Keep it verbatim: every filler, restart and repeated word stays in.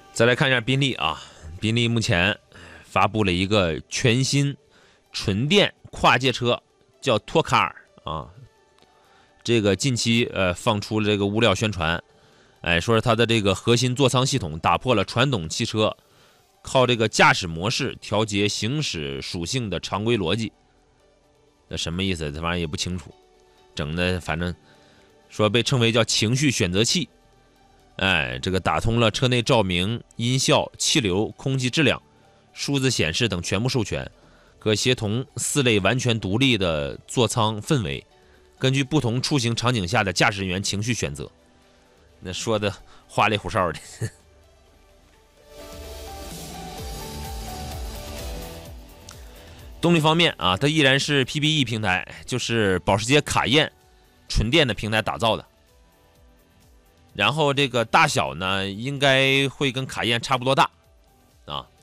再来看一下宾利啊，宾利目前发布了一个全新纯电跨界车，叫托卡尔啊。这个近期呃放出了这个物料宣传，哎，说是它的这个核心座舱系统打破了传统汽车靠这个驾驶模式调节行驶属性的常规逻辑。那什么意思？这玩意儿也不清楚，整的反正说被称为叫情绪选择器。哎，这个打通了车内照明、音效、气流、空气质量、数字显示等全部授权，可协同四类完全独立的座舱氛围，根据不同出行场景下的驾驶人员情绪选择。那说的花里胡哨的。动力方面啊，它依然是 P P E 平台，就是保时捷卡宴纯电的平台打造的。然后这个大小呢，应该会跟卡宴差不多大，啊，